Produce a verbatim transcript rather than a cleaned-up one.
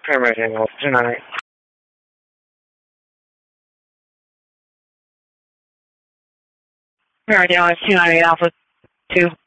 Paramount Tango, two nine eight. Paramount Tango, two nine eight Alpha two.